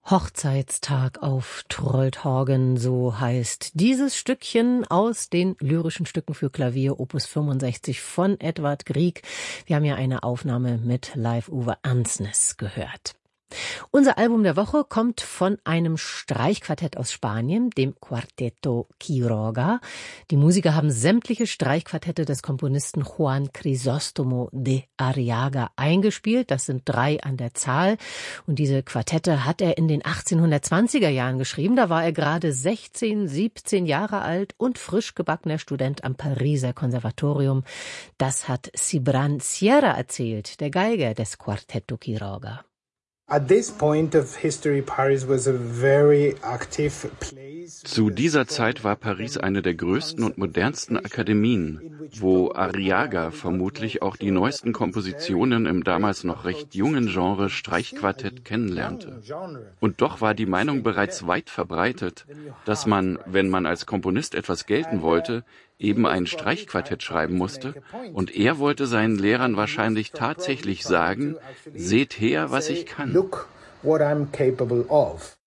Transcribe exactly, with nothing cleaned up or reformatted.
Hochzeitstag auf Trollthagen, so heißt dieses Stückchen aus den lyrischen Stücken für Klavier Opus fünfundsechzig von Edvard Grieg. Wir haben ja eine Aufnahme mit Leif-Ove Ansnes gehört. Unser Album der Woche kommt von einem Streichquartett aus Spanien, dem Cuarteto Quiroga. Die Musiker haben sämtliche Streichquartette des Komponisten Juan Crisóstomo de Arriaga eingespielt. Das sind drei an der Zahl. Und diese Quartette hat er in den achtzehnhundertzwanziger Jahren geschrieben. Da war er gerade sechzehn, siebzehn Jahre alt und frisch gebackener Student am Pariser Konservatorium. Das hat Cibran Sierra erzählt, der Geiger des Cuarteto Quiroga. Zu dieser Zeit war Paris eine der größten und modernsten Akademien, wo Arriaga vermutlich auch die neuesten Kompositionen im damals noch recht jungen Genre Streichquartett kennenlernte. Und doch war die Meinung bereits weit verbreitet, dass man, wenn man als Komponist etwas gelten wollte, eben ein Streichquartett schreiben musste, und er wollte seinen Lehrern wahrscheinlich tatsächlich sagen: Seht her, was ich kann. Look what I'm capable of.